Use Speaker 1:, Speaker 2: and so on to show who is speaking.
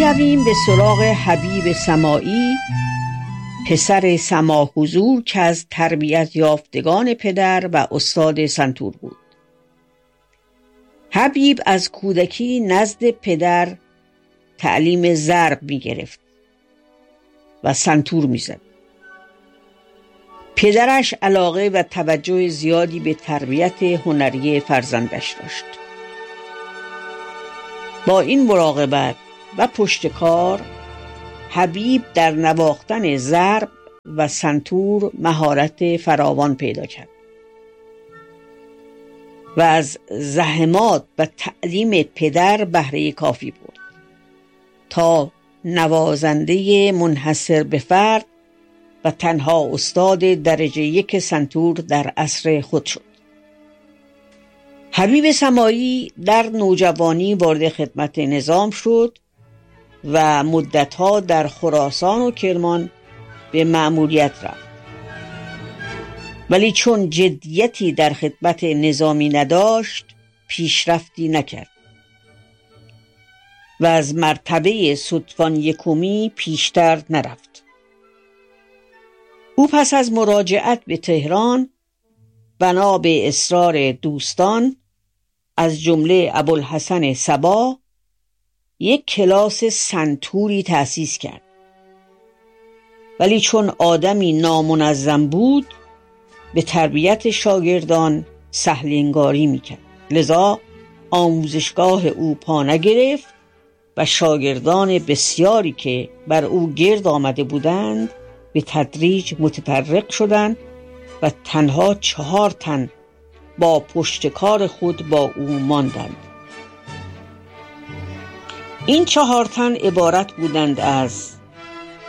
Speaker 1: برویم به سراغ حبیب سماعی، پسر سما حضور که از تربیت یافتگان پدر و استاد سنتور بود. حبیب از کودکی نزد پدر تعلیم ضرب می گرفت و سنتور می زد. پدرش علاقه و توجه زیادی به تربیت هنری فرزندش داشت. با این مراقبت و پشتکار، حبیب در نواختن ضرب و سنتور مهارت فراوان پیدا کرد و از زحمات و تعلیم پدر بهره کافی برد تا نوازنده منحصر به فرد و تنها استاد درجه 1 سنتور در عصر خود شد. حبیب سماعی در نوجوانی وارد خدمت نظام شد و مدتها در خراسان و کرمان به مأموریت رفت، ولی چون جدیتی در خدمت نظامی نداشت پیشرفتی نکرد و از مرتبه ستوان یکمی پیشتر نرفت. او پس از مراجعت به تهران بنا به اصرار دوستان از جمله ابوالحسن صبا یک کلاس سنتوری تأسیس کرد، ولی چون آدمی نامنظم بود به تربیت شاگردان سهل‌انگاری میکرد، لذا آموزشگاه او پا نگرفت و شاگردان بسیاری که بر او گرد آمده بودند به تدریج متفرق شدند و تنها 4 تن با پشتکار خود با او ماندند. این 4 تن عبارت بودند از